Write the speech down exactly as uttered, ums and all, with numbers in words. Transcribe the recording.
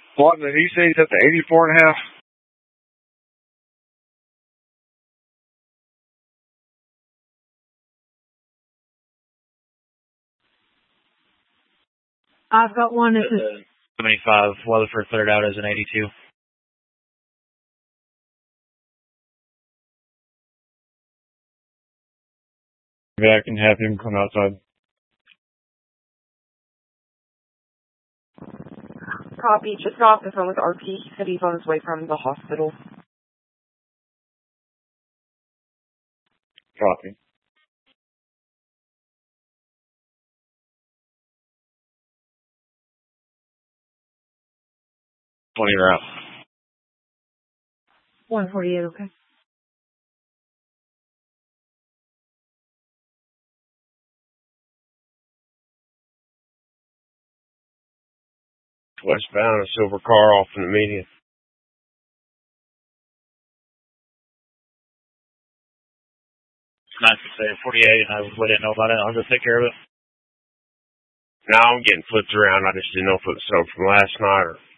What did he say? He's at the eighty-four and a half? I've got one at seventy-five. Weatherford cleared out as an eighty-two. Yeah, I can have him come outside. Copy. Just got off the phone with R P. He said he's on his way from the hospital. Copy. twenty rounds. one forty-eight, okay. Westbound, a silver car off in the median. nine six eight, forty-eight, and I we didn't know about it. I'll just take care of it. Now I'm getting flipped around. I just didn't know if it was so from last night or